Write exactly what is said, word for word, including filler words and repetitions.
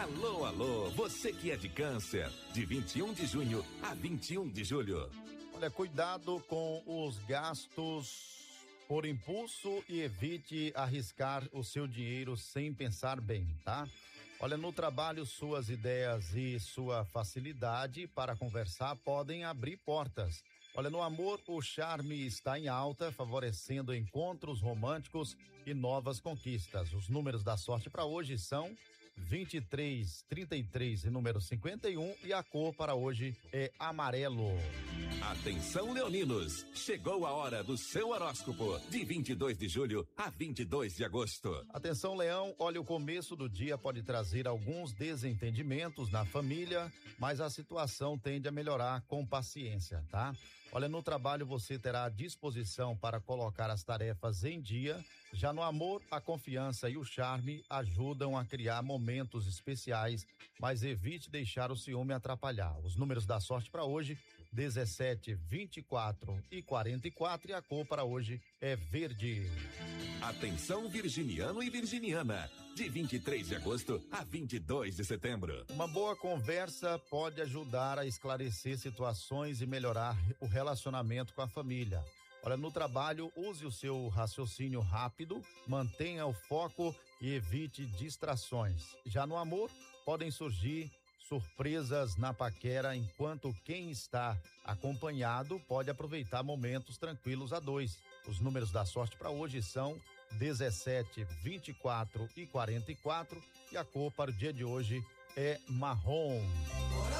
Alô, alô, você que é de Câncer, de vinte e um de junho a vinte e um de julho. Olha, cuidado com os gastos por impulso e evite arriscar o seu dinheiro sem pensar bem, tá? Olha, no trabalho, suas ideias e sua facilidade para conversar podem abrir portas. Olha, no amor, o charme está em alta, favorecendo encontros românticos e novas conquistas. Os números da sorte para hoje são vinte e três, trinta e três e número cinquenta e um, e a cor para hoje é amarelo. Atenção, leoninos, chegou a hora do seu horóscopo, de vinte e dois de julho a vinte e dois de agosto. Atenção, Leão, olha, o começo do dia pode trazer alguns desentendimentos na família, mas a situação tende a melhorar com paciência, tá? Olha, no trabalho você terá disposição para colocar as tarefas em dia. Já no amor, a confiança e o charme ajudam a criar momentos especiais, mas evite deixar o ciúme atrapalhar. Os números da sorte para hoje, dezessete, vinte e quatro e quarenta e quatro, e a cor para hoje é verde. Atenção, virginiano e virginiana, de vinte e três de agosto a vinte e dois de setembro. Uma boa conversa pode ajudar a esclarecer situações e melhorar o relacionamento com a família. Olha, no trabalho, use o seu raciocínio rápido, mantenha o foco e evite distrações. Já no amor, podem surgir surpresas na paquera, enquanto quem está acompanhado pode aproveitar momentos tranquilos a dois. Os números da sorte para hoje são dezessete, vinte e quatro e quarenta e quatro, e a cor para o dia de hoje é marrom.